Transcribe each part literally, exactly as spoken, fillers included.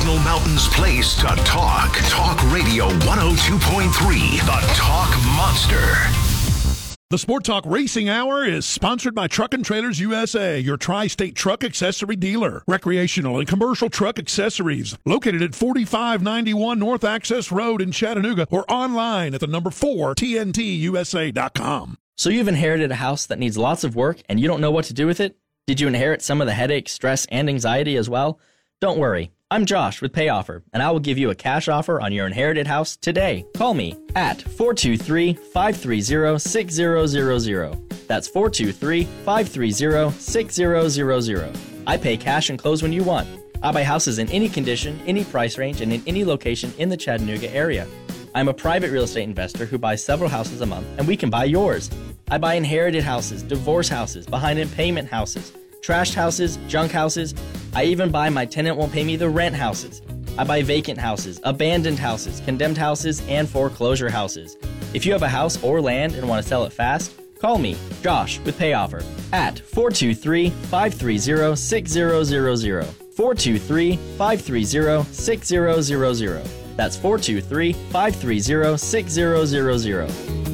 Signal Mountain's place to talk. Talk Radio one oh two point three, the Talk Monster. The Sport Talk Racing Hour is sponsored by Truck and Trailers U S A, your tri-state truck accessory dealer. Recreational and commercial truck accessories. Located at forty-five ninety-one North Access Road in Chattanooga or online at the number four, T N T U S A dot com. So you've inherited a house that needs lots of work and you don't know what to do with it? Did you inherit some of the headache, stress, and anxiety as well? Don't worry. I'm Josh with Pay Offer, and I will give you a cash offer on your inherited house today. Call me at four two three, five three zero, six zero zero zero. That's four two three, five three zero, six zero zero zero. I pay cash and close when you want. I buy houses in any condition, any price range, and in any location in the Chattanooga area. I'm a private real estate investor who buys several houses a month, and we can buy yours. I buy inherited houses, divorce houses, behind in payment houses, trashed houses, junk houses. I even buy my tenant won't pay me the rent houses. I buy vacant houses, abandoned houses, condemned houses, and foreclosure houses. If you have a house or land and want to sell it fast, call me, Josh, with Pay Offer at four two three, five three zero, six zero zero zero. four two three, five three zero, six zero zero zero. That's four two three, five three zero, six zero zero zero.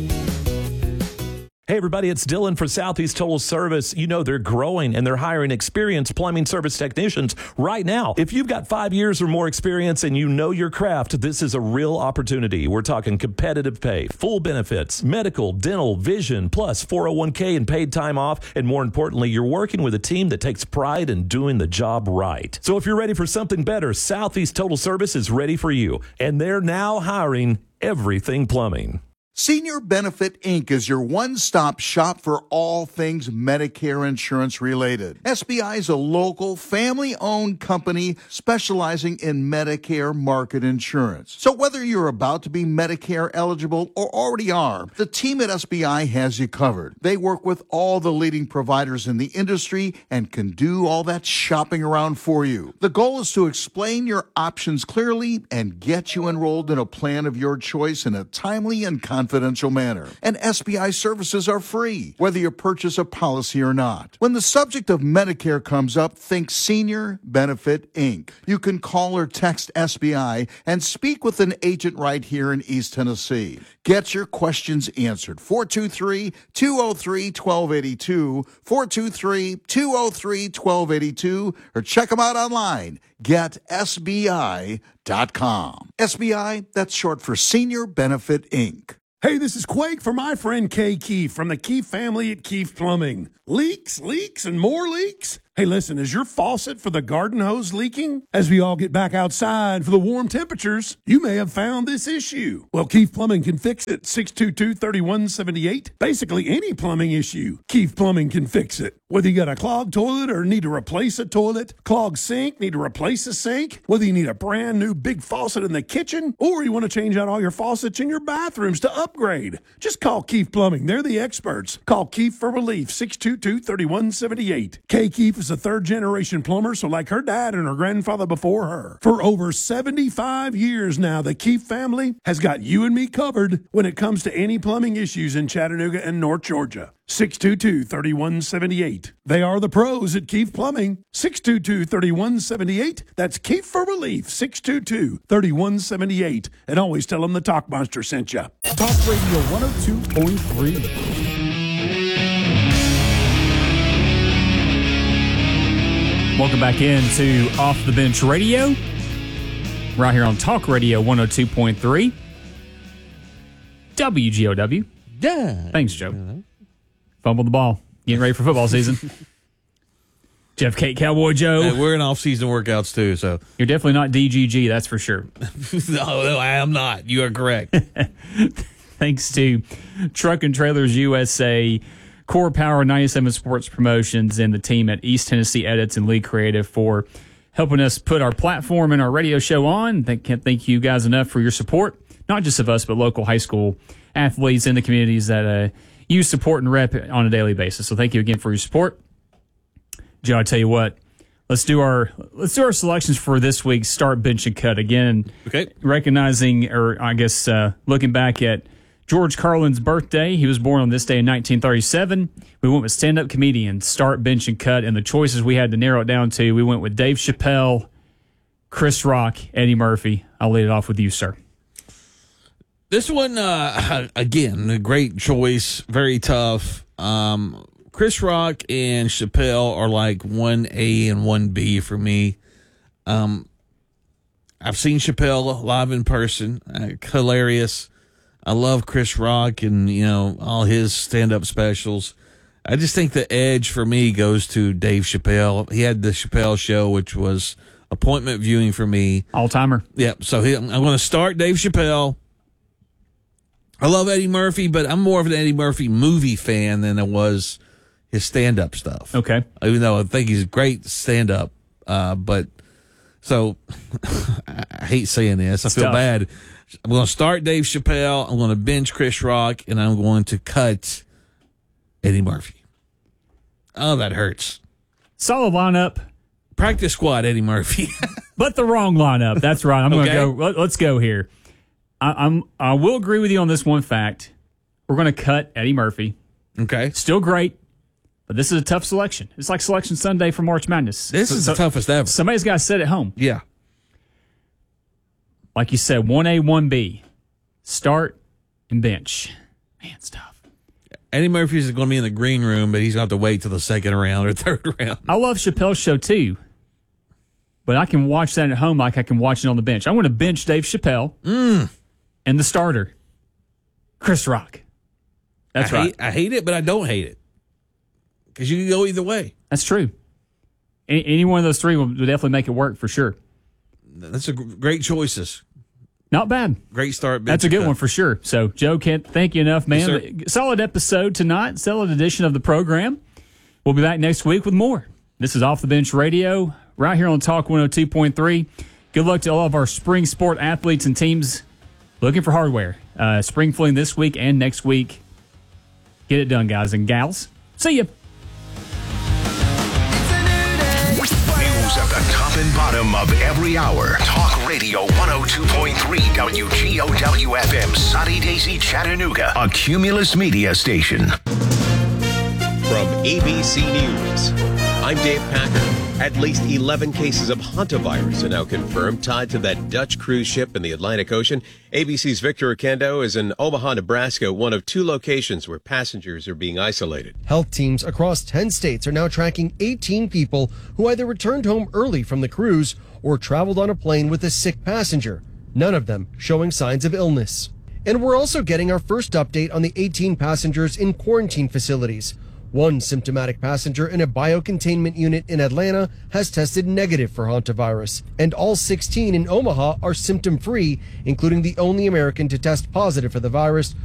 Hey, everybody, it's Dylan for Southeast Total Service. You know, they're growing and they're hiring experienced plumbing service technicians right now. If you've got five years or more experience and you know your craft, this is a real opportunity. We're talking competitive pay, full benefits, medical, dental, vision, plus four oh one k and paid time off. And more importantly, you're working with a team that takes pride in doing the job right. So if you're ready for something better, Southeast Total Service is ready for you. And they're now hiring everything plumbing. Senior Benefit Incorporated is your one-stop shop for all things Medicare insurance related. S B I is a local, family-owned company specializing in Medicare market insurance. So whether you're about to be Medicare eligible or already are, the team at S B I has you covered. They work with all the leading providers in the industry and can do all that shopping around for you. The goal is to explain your options clearly and get you enrolled in a plan of your choice in a timely and confidential confidential manner. And S B I services are free, whether you purchase a policy or not. When the subject of Medicare comes up, think Senior Benefit Incorporated. You can call or text S B I and speak with an agent right here in East Tennessee. Get your questions answered. four two three, two oh three, one two eight two, four two three, two oh three, one two eight two, or check them out online. get S B I dot com. S B I, that's short for Senior Benefit Incorporated. Hey, this is Quake for my friend Kay Keefe from the Keefe family at Keefe Plumbing. Leaks, leaks, and more leaks? Hey, listen, is your faucet for the garden hose leaking? As we all get back outside for the warm temperatures, you may have found this issue. Well, Keefe Plumbing can fix it. six two two, three one seven eight. Basically, any plumbing issue, Keefe Plumbing can fix it. Whether you got a clogged toilet or need to replace a toilet, clogged sink, need to replace a sink, whether you need a brand new big faucet in the kitchen, or you want to change out all your faucets in your bathrooms to upgrade, just call Keefe Plumbing. They're the experts. Call Keefe for relief, six two two, three one seven eight. Kay Keefe is a third-generation plumber, so like her dad and her grandfather before her. For over seventy-five years now, the Keefe family has got you and me covered when it comes to any plumbing issues in Chattanooga and North Georgia. six two two, three one seven eight. They are the pros at Keefe Plumbing. six two two, three one seven eight. That's Keefe for relief, six two two, three one seven eight. And always tell them the Talk Monster sent you. Talk Radio one oh two point three. Welcome back into Off the Bench Radio. Right here on Talk Radio one oh two point three. W G O W. Yeah. Thanks, Joe. Fumble the ball. Getting ready for football season. Jeff Kate, Cowboy Joe. Hey, we're in off-season workouts, too, so. You're definitely not D G G, that's for sure. no, no, I am not. You are correct. Thanks to Truck and Trailers U S A, Core Power ninety-seven Sports Promotions, and the team at East Tennessee Edits and Lee Creative for helping us put our platform and our radio show on. I can't thank you guys enough for your support, not just of us, but local high school athletes in the communities that uh, you support and rep on a daily basis. So thank you again for your support. Joe, I tell you what, let's do our let's do our selections for this week's Start, Bench, and Cut. Again, okay. Recognizing, or I guess uh, looking back at George Carlin's birthday. He was born on this day in nineteen thirty-seven. We went with stand-up comedian, Start, Bench, and Cut, and the choices we had to narrow it down to, we went with Dave Chappelle, Chris Rock, Eddie Murphy. I'll lead it off with you, sir. This one, uh, again, a great choice. Very tough. Um, Chris Rock and Chappelle are like one A and one B for me. Um, I've seen Chappelle live in person. Uh, hilarious. I love Chris Rock and, you know, all his stand-up specials. I just think the edge for me goes to Dave Chappelle. He had the Chappelle Show, which was appointment viewing for me. All-timer. Yep. So he, I'm going to start Dave Chappelle. I love Eddie Murphy, but I'm more of an Eddie Murphy movie fan than I was his stand-up stuff. Okay. Even though I think he's a great stand-up. Uh, but, so, I hate saying this. I It's feel tough. bad. I'm going to start Dave Chappelle. I'm going to bench Chris Rock, and I'm going to cut Eddie Murphy. Oh, that hurts. Solid lineup, Practice squad, Eddie Murphy. but the wrong lineup. That's right. I'm going to Okay. go. Let, let's go here. I, I'm. I will agree with you on this one fact. We're going to cut Eddie Murphy. Okay. Still great, but this is a tough selection. It's like Selection Sunday for March Madness. This So- is so- the toughest ever. Somebody's got to sit at home. Yeah. Like you said, one A, one B. Start and bench. Man, it's tough. Eddie Murphy's going to be in the green room, but he's going to have to wait till the second round or third round. I love Chappelle's show too, but I can watch that at home like I can watch it on the bench. I'm going to bench Dave Chappelle Mm. and the starter, Chris Rock. That's I right. Hate, I hate it, but I don't hate it. Because you can go either way. That's true. Any, any one of those three will, will definitely make it work for sure. That's a gr- great choices. Not bad. Great start. That's a good one for sure. So, Joe, can't thank you enough, man. Yes, Solid episode tonight, solid edition of the program. We'll be back next week with more. This is Off the Bench Radio, right here on Talk one oh two point three. Good luck to all of our spring sport athletes and teams looking for hardware. Uh, spring fling this week and next week. Get it done, guys and gals. See ya. News at the top and bottom of every hour. Talk Radio one oh two point three W G O W F M, Sunny Daisy, Chattanooga, a Cumulus media station. From A B C News, I'm Dave Packer. At least eleven cases of hantavirus are now confirmed tied to that Dutch cruise ship in the Atlantic Ocean. A B C's Victor Oquendo is in Omaha, Nebraska, one of two locations where passengers are being isolated. Health teams across ten states are now tracking eighteen people who either returned home early from the cruise or traveled on a plane with a sick passenger, none of them showing signs of illness. And we're also getting our first update on the eighteen passengers in quarantine facilities. One symptomatic passenger in a biocontainment unit in Atlanta has tested negative for hantavirus, and all sixteen in Omaha are symptom-free, including the only American to test positive for the virus,